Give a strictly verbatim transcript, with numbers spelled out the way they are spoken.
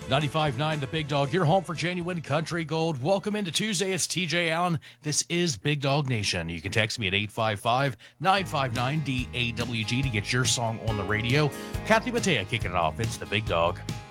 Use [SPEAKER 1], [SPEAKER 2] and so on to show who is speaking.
[SPEAKER 1] ninety-five point nine The Big Dog, your home for genuine country gold. Welcome into Tuesday. It's T J Allen. This is Big Dog Nation. You can text me at eight five five, nine five nine, D A W G to get your song on the radio. Kathy Mattea kicking it off. It's The Big Dog.